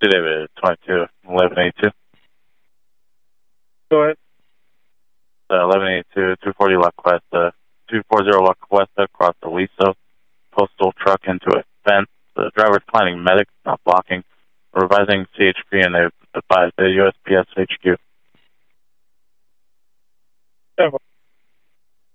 David 22, 1182. Go ahead. 1182, 240 La Cuesta, 240 La Cuesta, across the Liso postal truck into a fence. The driver's planning medics, not blocking. Revising CHP, and they've advised the USPS HQ. Yeah.